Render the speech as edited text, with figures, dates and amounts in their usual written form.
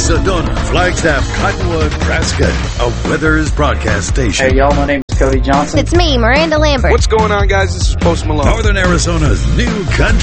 Sedona, Flagstaff, Cottonwood, Nebraska, a Weathers broadcast station. Hey, y'all, my name is Cody Johnson. It's me, Miranda Lambert. What's going on, guys? This is Post Malone. Northern Arizona's new country